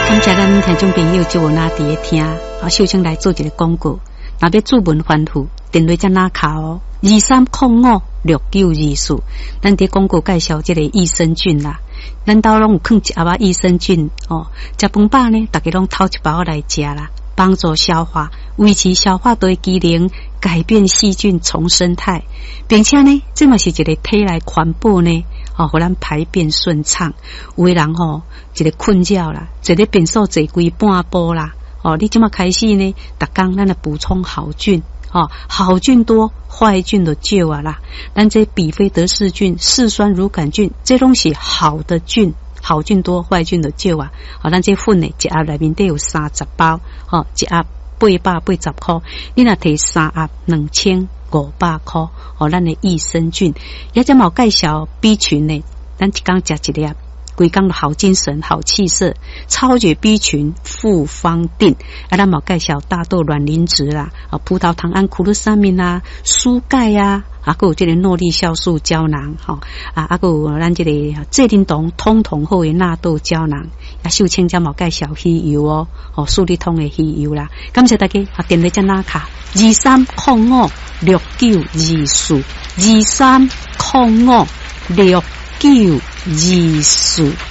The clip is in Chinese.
感谢咱听众朋友就有那伫咧听，小青来做一个广告。若要注文反复，电话才拿卡哦，23056924。咱伫广告介绍这个益生菌啦，咱兜拢有放一盒益生菌哦。食饭饱呢，大家拢偷一包来食啦，帮助消化，维持消化道机能，改变细菌重生态，并且呢，这嘛是一个体内环保呢。互咱排便顺畅，有的人一个困扰啦，坐咧便所坐规半晡啦，你即马开始呢，逐工咱来补充好菌，好菌多，坏菌就少啊啦。咱这比菲德氏菌、嗜酸乳杆菌，这拢是好的菌，好菌多，坏菌就少啊。咱这粉呢，一盒内面都有30包，一盒880块，你若摕3盒2500块，咱的益生菌，也只冇介绍 B 群呢，咱一工食一粒，规工好精神、好气色，超绝 B 群复方定，咱冇介绍大豆卵磷脂啦，葡萄糖胺库鲁沙明啦，蔬钙啊，还有这个诺丽酵素胶囊，还有咱这个蔗丁酮通通好的纳豆胶囊，秀清才冇介绍鱼油哦，素利通的鱼油啦，感谢大家，电话只拿卡23056924，23056924。